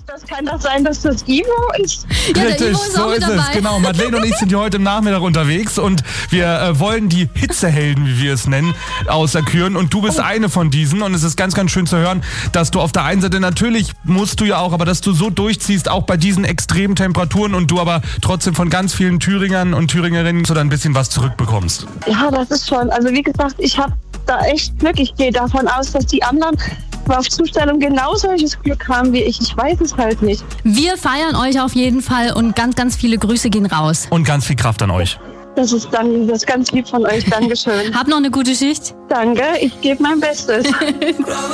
Das kann doch sein, dass das Ivo ist. Ja, der Richtig, Ivo ist so auch mit ist dabei. es. Genau, Madeleine und ich sind hier heute im Nachmittag unterwegs und wir wollen die Hitzehelden, wie wir es nennen, auserküren. Und du bist eine von diesen. Und es ist ganz, ganz schön zu hören, dass du auf der einen Seite, natürlich musst du ja auch, aber dass du so durchziehst, auch bei diesen extremen Temperaturen und du aber trotzdem von ganz vielen Thüringern und Thüringerinnen so ein bisschen was zurückbekommst. Ja, das ist schon. Also wie gesagt, ich habe da echt Glück. Ich gehe davon aus, dass die anderen auf Zustellung genau solches Glück haben wie ich. Ich weiß es halt nicht. Wir feiern euch auf jeden Fall und ganz, ganz viele Grüße gehen raus. Und ganz viel Kraft an euch. Das ist ganz lieb von euch. Dankeschön. Hab noch eine gute Schicht. Danke, ich gebe mein Bestes.